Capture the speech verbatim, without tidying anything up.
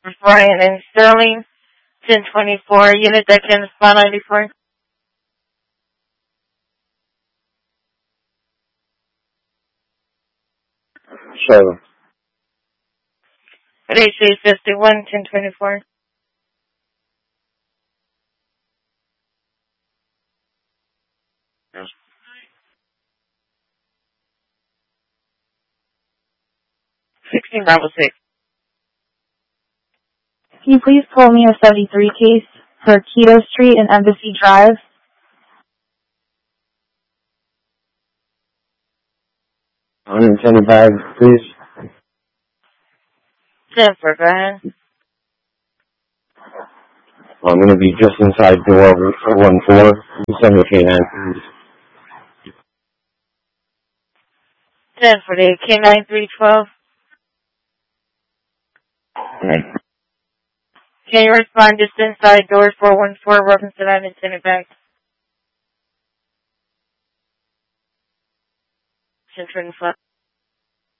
Brian and Sterling, ten twenty-four, unit deck in spot ninety-four. Sure. At H A fifty-one, ten twenty-four. Yes. sixteen Bravo six. Can you please pull me a seventy-three case for Keto Street and Embassy Drive? one seventy-five, please. ten four, go ahead. I'm going to be just inside door for one four. Send the K nine, please. ten forty-eight, K nine three twelve. Right. Can you respond just inside door four one four, Robinson Island, send it back. ten twenty-five.